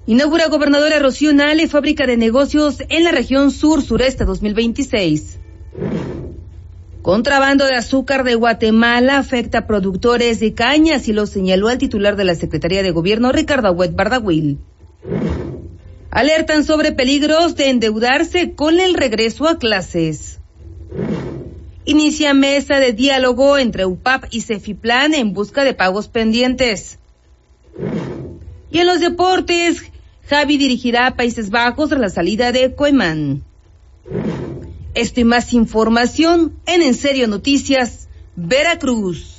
Inaugura gobernadora Rocío Nale fábrica de negocios en la región sur-sureste 2026. Contrabando de azúcar de Guatemala afecta a productores de caña, así lo señaló el titular de la Secretaría de Gobierno, Ricardo Agüed Bardagüil. Alertan sobre peligros de endeudarse con el regreso a clases. Inicia mesa de diálogo entre UPAP y Cefiplan en busca de pagos pendientes. Y en los deportes, Javi dirigirá a Países Bajos tras la salida de Koeman. Esto y más información en Serio Noticias, Veracruz.